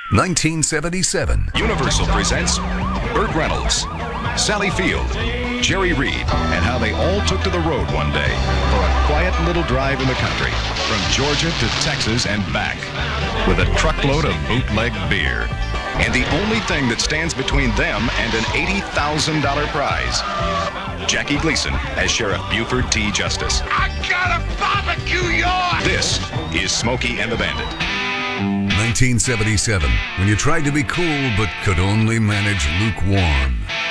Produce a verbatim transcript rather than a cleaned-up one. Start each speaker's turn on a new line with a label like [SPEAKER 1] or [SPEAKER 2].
[SPEAKER 1] nineteen seventy-seven.
[SPEAKER 2] Universal presents Burt Reynolds, Sally Field, Jerry Reed, and how they all took to the road one day for a quiet little drive in the country from Georgia to Texas and back with a truckload of bootleg beer. And the only thing that stands between them and an eighty thousand dollars prize, Jackie Gleason as Sheriff Buford T. Justice.
[SPEAKER 3] I gotta barbecue yours!
[SPEAKER 2] This is Smokey and the Bandit.
[SPEAKER 1] nineteen seventy-seven, when you tried to be cool but could only manage lukewarm.